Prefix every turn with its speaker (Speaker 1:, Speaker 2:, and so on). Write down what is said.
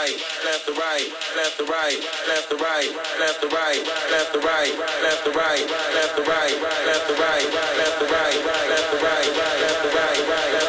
Speaker 1: right, left to right, left to right, left to right, left to right, left to right, left to right, left to right, left to right, left to right, left to right, left to right, left to right, left to right.